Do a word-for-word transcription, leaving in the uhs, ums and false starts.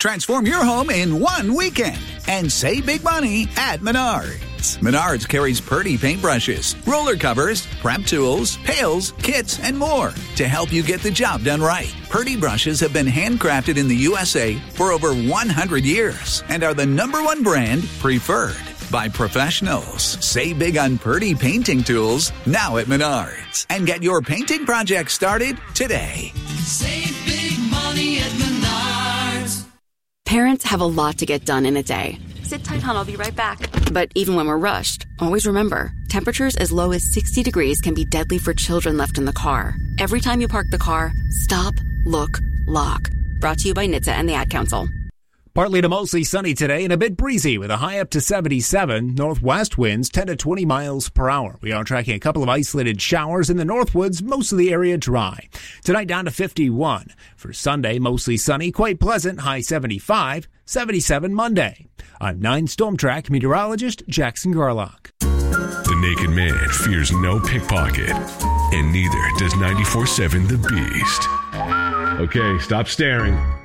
Transform your home in one weekend and save big money at Menards. Menards carries Purdy paintbrushes, roller covers, prep tools, pails, kits, and more to help you get the job done right. Purdy brushes have been handcrafted in the U S A for over one hundred years and are the number one brand preferred by professionals. Save big on Purdy painting tools now at Menards and get your painting project started today. Save big money at Menards. Parents have a lot to get done in a day. Sit tight, hon. I'll be right back. But even when we're rushed, always remember, temperatures as low as sixty degrees can be deadly for children left in the car. Every time you park the car, stop, look, lock. Brought to you by N H T S A and the Ad Council. Partly to mostly sunny today and a bit breezy with a high up to seventy-seven. Northwest winds ten to twenty miles per hour. We are tracking a couple of isolated showers in the Northwoods, most of the area dry. Tonight down to fifty-one. For Sunday, mostly sunny, quite pleasant, high seventy-five, seventy-seven Monday. I'm nine Storm Track meteorologist Jackson Garlock. The naked man fears no pickpocket, and neither does ninety-four seven The Beast. Okay, stop staring.